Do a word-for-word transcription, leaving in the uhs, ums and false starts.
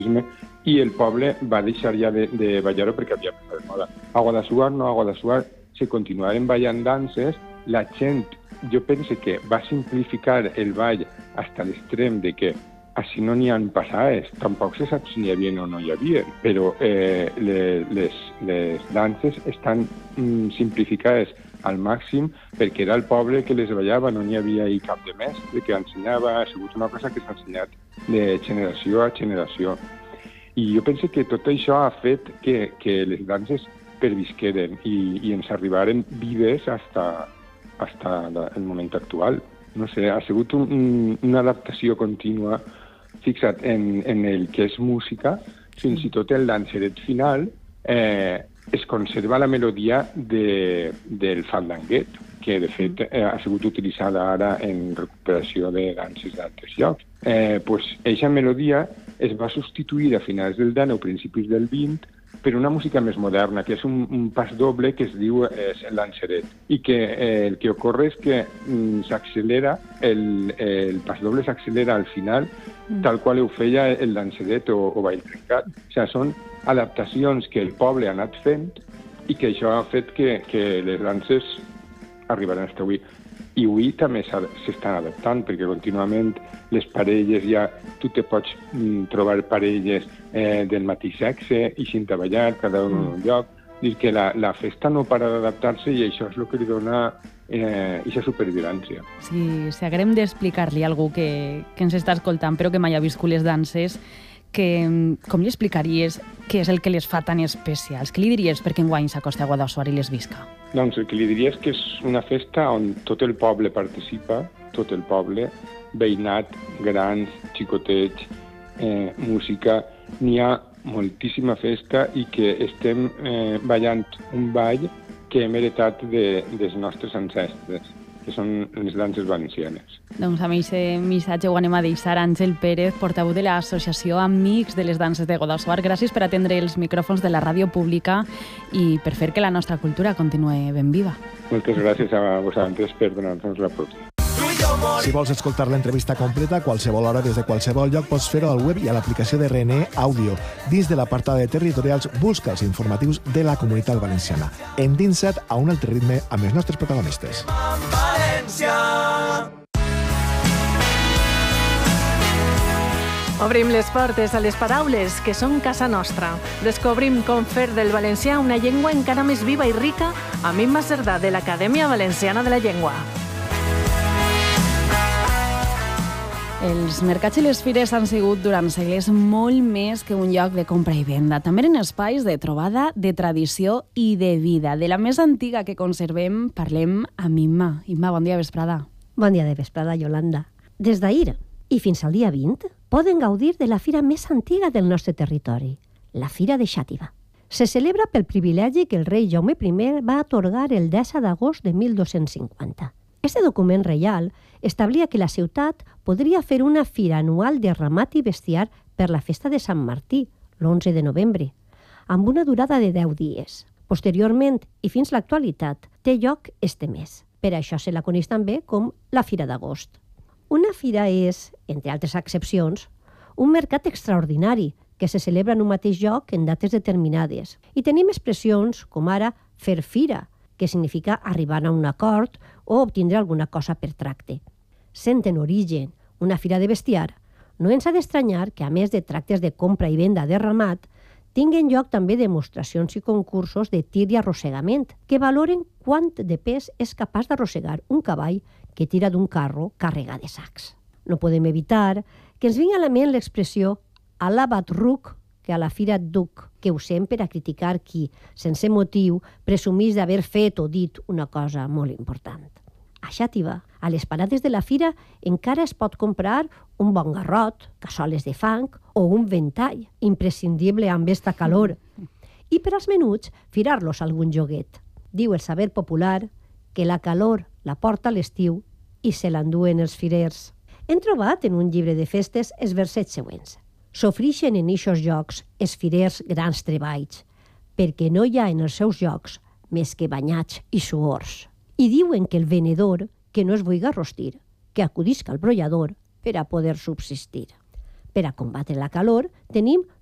i el poble va deixar ja de, de ballar-ho perquè havia passat de moda. A Guadassuar no, a Guadassuar se continuaren ballant danses, la gent, jo penso que va simplificar el ball fins a l'extrem de que així no n'hi ha passades, tampoc se sap si n'hi havia o no hi havia, però eh, les, les, les danses estan mm, simplificades al màxim perquè era el poble que les ballava, no n'hi havia hi cap de mestre que ensenyava, ha sigut una cosa que s'ha ensenyat de generació a generació. I jo penso que tot això ha fet que, que les danses pervisqueren i, i ens arribaren vives hasta, hasta el moment actual. No sé, ha sigut un, una adaptació contínua. Fixa't, en, en el que és música, fins i tot el danseret final eh, es conserva la melodia de, del fandanguet, que de fet eh, ha sigut utilitzada ara en recuperació de danses d'altres llocs. Eh, pues, eixa melodia es va substituir a finals del dinou o principis del vint per una música més moderna, que és un, un pas doble que es diu eh, el danseret, i que eh, el que ocorre és que mm, s'accelera, el, el pas doble s'accelera al final, mm. tal qual ho feia el danseret o, o ball trencat. O sigui, són adaptacions que el poble ha anat fent i que això ha fet que, que les danses arribaran fins avui. I avui també s'estan adaptant, perquè contínuament les parelles ja, tu te pots mm, trobar parelles eh, del mateix sexe i sin treballar, cada un en un lloc. Dir que la, la festa no para d'adaptar-se i això és el que li dona eh, aquesta supervivència. Sí, si haguem d'explicar-li a algú que, que ens està escoltant però que mai ha viscut les danses, que, com li explicaries què és el que les fa tan especials? Què li diries perquè enguany s'acosta a Guadassuar i les visca? Doncs el que li diria és que és una festa on tot el poble participa, tot el poble, veïnat, grans, xicotets, eh, música. N'hi ha moltíssima festa i que estem eh, ballant un ball que hem heretat de, dels nostres ancestres, que són les danses valencianes. Doncs amb aquest missatge ho anem a deixar. Àngel Pérez, portaveu de l'Associació Amics de les Danses de Guadassuar, gràcies per atendre els micròfons de la ràdio pública i per fer que la nostra cultura continuï ben viva. Moltes gràcies a vosaltres per donar-nos la pròpia. Si vols escoltar l'entrevista completa a qualsevol hora des de qualsevol lloc, pots fer-ho al web i a l'aplicació de R N E Àudio. Dins de l'apartada de territorials, busca els informatius de la Comunitat Valenciana. Endinsa't a un altre ritme amb els nostres protagonistes. Obrim les portes a les paraules que són casa nostra. Descobrim com fer del valencià una llengua encara més viva i rica amb Imma Cerdà de l'Acadèmia Valenciana de la Llengua. Els mercats i les fires han sigut durant segles molt més que un lloc de compra i venda. També eren espais de trobada, de tradició i de vida. De la més antiga que conservem, parlem amb Imma. Imma, bon dia, vesprada. Bon dia de vesprada, Yolanda. Des d'ahir i fins al dia vint poden gaudir de la fira més antiga del nostre territori, la Fira de Xàtiva. Se celebra pel privilegi que el rei Jaume primer va atorgar el disset d'agost de mil dos-cents cinquanta. Este document reial establia que la ciutat podria fer una fira anual de ramat i bestiar per la festa de Sant Martí, l'onze de novembre, amb una durada de deu dies. Posteriorment, i fins l'actualitat, té lloc este mes. Per això se la coneix també com la Fira d'Agost. Una fira és, entre altres excepcions, un mercat extraordinari que se celebra en un mateix lloc en dates determinades. I tenim expressions com ara fer fira, que significa arribar a un acord o obtindre alguna cosa per tracte. Sent en origen una fira de bestiar, no ens ha d'estranyar que, a més de tractes de compra i venda de ramat, tinguen lloc també demostracions i concursos de tir i arrossegament, que valoren quant de pes és capaç d'arrossegar un cavall que tira d'un carro carregat de sacs. No podem evitar que ens vingui a la ment l'expressió alabat ruc, que a la fira duc, que usem per a criticar qui, sense motiu, presumís d'haver fet o dit una cosa molt important. A Xàtiva, a les parades de la fira, encara es pot comprar un bon garrot, cassoles de fang o un ventall, imprescindible amb esta calor. I per als menuts, firar-los algun joguet. Diu el saber popular que la calor la porta l'estiu i se l'enduen els firers. Hem trobat en un llibre de festes els versets següents. S'ofrixen en ixos jocs els firers grans treballs, perquè no hi ha en els seus jocs més que banyats i suors. I diuen que el venedor, que no es vulga rostir, que acudisca al brollador per a poder subsistir. Per a combatre la calor tenim